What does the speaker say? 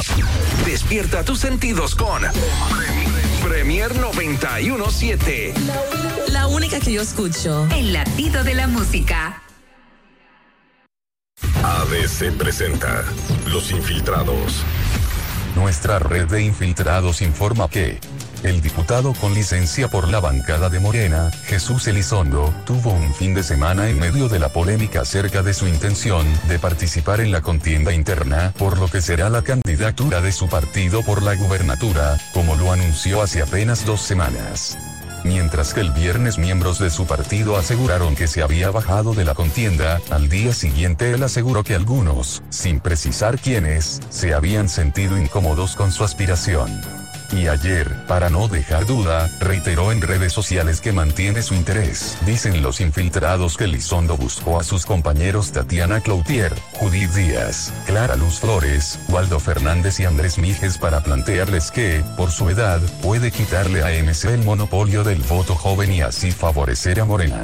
Despierta tus sentidos con Premier 91.7. La única que yo escucho. El latido de la música. ABC presenta Los Infiltrados. Nuestra red de infiltrados informa que el diputado con licencia por la bancada de Morena, Jesús Elizondo, tuvo un fin de semana en medio de la polémica acerca de su intención de participar en la contienda interna, por lo que será la candidatura de su partido por la gubernatura, como lo anunció hace apenas 2 semanas. Mientras que el viernes miembros de su partido aseguraron que se había bajado de la contienda, al día siguiente él aseguró que algunos, sin precisar quiénes, se habían sentido incómodos con su aspiración. Y ayer, para no dejar duda, reiteró en redes sociales que mantiene su interés. Dicen los infiltrados que Elizondo buscó a sus compañeros Tatiana Cloutier, Judith Díaz, Clara Luz Flores, Waldo Fernández y Andrés Mijes para plantearles que, por su edad, puede quitarle a MC el monopolio del voto joven y así favorecer a Morena.